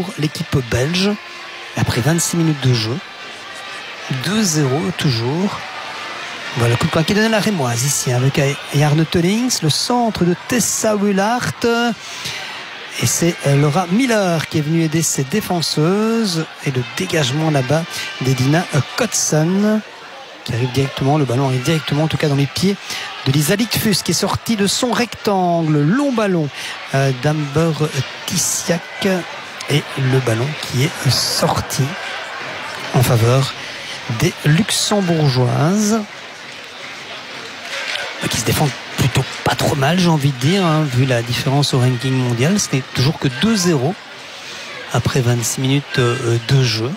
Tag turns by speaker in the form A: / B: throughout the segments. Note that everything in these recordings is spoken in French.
A: pour l'équipe belge. Après 26 minutes de jeu. 2-0 toujours. Voilà le coup de poing qui est donné à la Rémoise ici avec Jarne Teulings, le centre de Tessa Willard. Et c'est Laura Miller qui est venue aider ses défenseuses. Et le dégagement là-bas d'Edina Kotsan qui arrive directement, le ballon arrive directement en tout cas dans les pieds de Lisa Littfuss qui est sortie de son rectangle. Long ballon d'Amber Tissiak et le ballon qui est sorti en faveur des Luxembourgeoises qui se défendent plutôt pas trop mal, j'ai envie de dire, hein, vu la différence au ranking mondial. Ce n'est toujours que 2-0 après 26 minutes de jeu.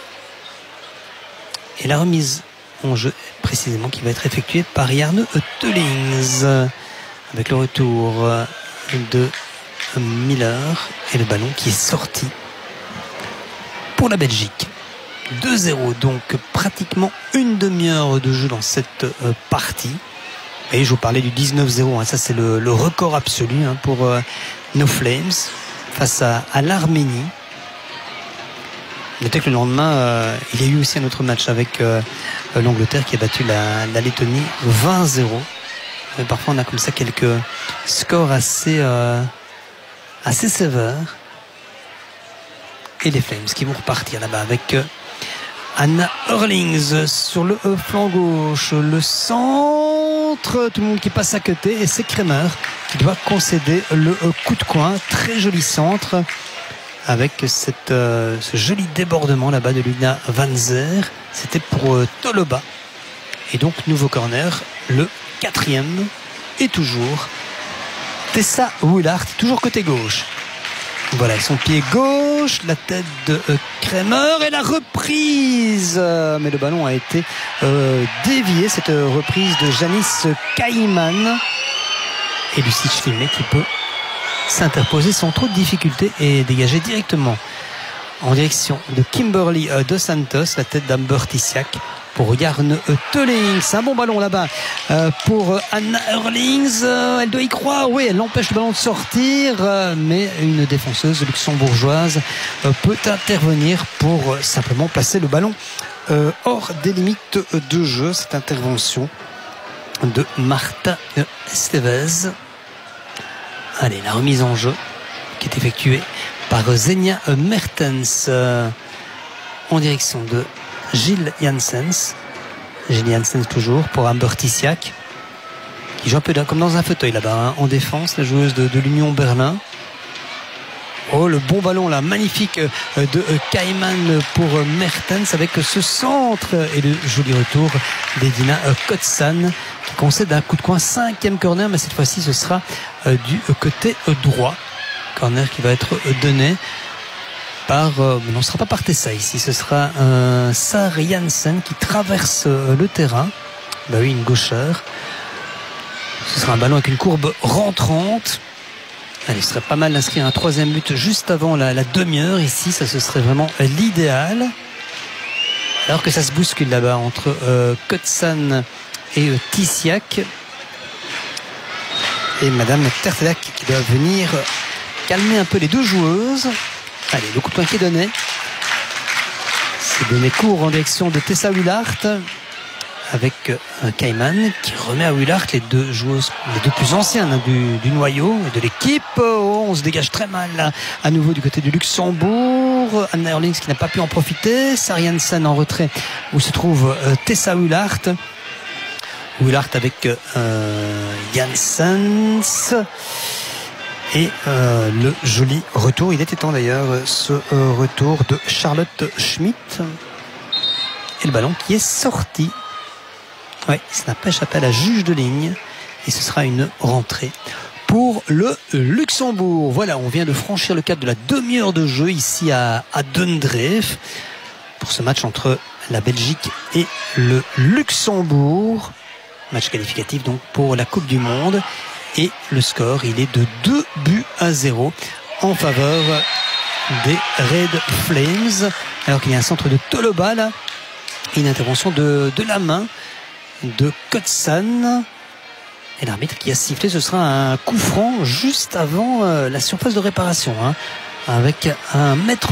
A: Et la remise en jeu précisément qui va être effectuée par Jarne Teulings avec le retour de Miller et le ballon qui est sorti pour la Belgique. 2-0, donc pratiquement une demi-heure de jeu dans cette partie. Et je vous parlais du 19-0, hein, ça c'est le record absolu hein, pour nos Flames face à l'Arménie. Notez que le lendemain, il y a eu aussi un autre match avec l'Angleterre qui a battu la Lettonie 20-0. Mais parfois on a comme ça quelques scores assez sévères. Et les Flames qui vont repartir là-bas avec Anna Hurlings sur le flanc gauche, le centre, tout le monde qui passe à côté et c'est Kremer qui doit concéder le coup de coin. Très joli centre avec ce joli débordement là-bas de Luna Van Zer. C'était pour Toloba. Et donc nouveau corner, le 4e et toujours Tessa Willard, toujours côté gauche. Voilà, son pied gauche, la tête de Kremer et la reprise. Mais le ballon a été dévié, cette reprise de Janice Kaiman. Et Lucie Schlimley qui peut s'interposer sans trop de difficulté et dégager directement en direction de Kimberly Dos Santos, la tête d'Amber Tissiak pour Jarne Teulings. Un bon ballon là-bas pour Anna Hurlings. Elle doit y croire, oui, elle empêche le ballon de sortir, mais une défenseuse luxembourgeoise peut intervenir pour simplement placer le ballon hors des limites de jeu. Cette intervention de Marta Estevez. Allez, la remise en jeu qui est effectuée par Zenia Mertens en direction de Gilles Janssens. Gilles Janssens toujours pour Amber Tissiak qui joue un peu comme dans un fauteuil là-bas hein, en défense, la joueuse de l'Union Berlin. Oh, le bon ballon là, magnifique de Kaiman pour Mertens avec ce centre et le joli retour d'Edina Kotsan qui concède un coup de coin. 5e corner, mais cette fois-ci ce sera du côté droit. Corner qui va être donné par, non, ce ne sera pas par Tessa ici, ce sera Sar Jansen qui traverse le terrain. Bah oui, une gaucheur. Ce sera un ballon avec une courbe rentrante. Allez, ce serait pas mal d'inscrire un 3e but juste avant la demi-heure. Ici, ça ce serait vraiment l'idéal. Alors que ça se bouscule là-bas entre Kotsan et Tissiak. Et Madame Tertelak qui doit venir calmer un peu les deux joueuses. Allez, le coup de poing qui est donné. C'est donné court en direction de Tessa Willard avec Kaiman qui remet à Willard les deux joueuses, les deux plus anciennes du noyau et de l'équipe. Oh, on se dégage très mal là, à nouveau du côté du Luxembourg. Anna Hurlings qui n'a pas pu en profiter. Sar Jansen en retrait où se trouve Tessa Willard. Willard avec Janssens. Et le joli retour, il était temps d'ailleurs, ce retour de Charlotte Schmidt. Et le ballon qui est sorti. Oui, ça n'a pas échappé à la juge de ligne. Et ce sera une rentrée pour le Luxembourg. Voilà, on vient de franchir le cap de la demi-heure de jeu ici à Dundreef pour ce match entre la Belgique et le Luxembourg. Match qualificatif donc pour la Coupe du Monde. Et le score, il est de 2-0 en faveur des Red Flames. Alors qu'il y a un centre de Toloba là. Une intervention de la main de Kotsan. Et l'arbitre qui a sifflé, ce sera un coup franc juste avant la surface de réparation. Hein, avec 1 mètre